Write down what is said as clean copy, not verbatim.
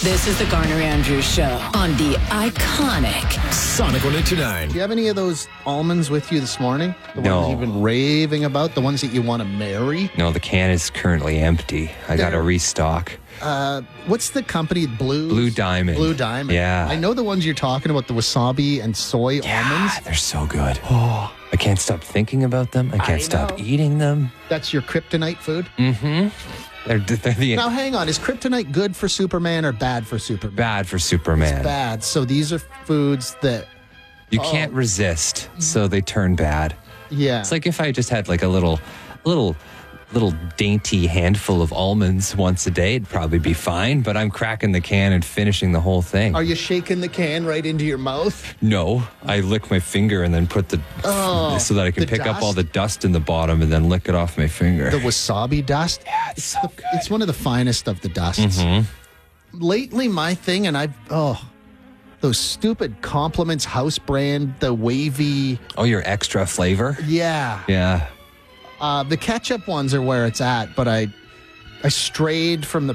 This is the Garner Andrews Show on the iconic Sonic 102.9. Do you have any of those almonds with you this morning? The No. ones you've been raving about? The ones that you want to marry? No, the can is currently empty. I got to restock. What's the company? Blue Diamond. Blue Diamond. Yeah. I know the ones you're talking about, the wasabi and soy almonds. They're so good. Oh, I can't stop thinking about them. I can't stop eating them. That's your kryptonite food? They're the Now, hang on. Is kryptonite good for Superman or bad for Superman? bad for Superman. Bad. So these are foods that, You can't resist, so they turn bad. yeah. It's like if I just had like a little dainty handful of almonds once a day, it'd probably be fine. But I'm cracking the can and finishing the whole thing. Are you shaking the can right into your mouth? No, I lick my finger and then put so that I can the pick up all dust? the dust in the bottom and then lick it off my finger. The wasabi dust? Yeah, it's one of the finest of the dusts. Lately, my thing, and those stupid Compliments house brand, the wavy, Oh, your extra flavor? yeah. Yeah. The ketchup ones are where it's at, but I strayed from the